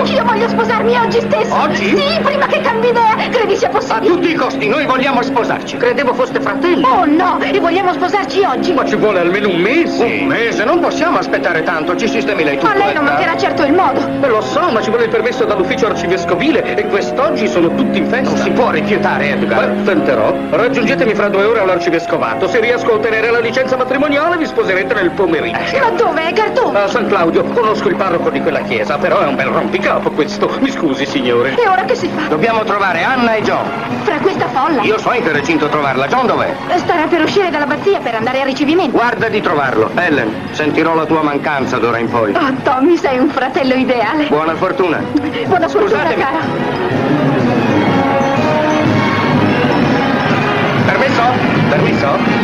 Io voglio sposarmi oggi stesso. Oggi? Sì, prima che cambi idea. Credi sia A possibile? tutti i costi, noi vogliamo sposarci. Credevo foste fratelli. Oh no, e vogliamo sposarci oggi. Ma ci vuole almeno un mese. Un mese? Non possiamo aspettare tanto. Ci sistemi lei tutto. A lei non mancherà certo il modo. Lo so, ma ci vuole il permesso dall'ufficio arcivescovile e quest'oggi sono tutti in festa. Non si può rifiutare, Edgar. Beh, tenterò. Raggiungetemi fra 2 ore all'arcivescovato. Se riesco a ottenere la licenza matrimoniale vi sposerete nel pomeriggio. Ma dove, Edgar, tu? A San Claudio. Conosco il parroco di quella chiesa, però è un bel rompicapo questo. Mi scusi, signore. E ora che si fa? Dobbiamo trovare Anna e John. Fra questa folla? Io so in che recinto trovarla. John dov'è? Starà per uscire dall'abbazia per andare a ricevimento. Guarda di trovarlo. Ellen, sentirò la tua mancanza d'ora in poi. Oh, Tommy, sei un fratello ideale. Buona fortuna. Buona fortuna, Scusatemi. cara. Permesso? Permesso?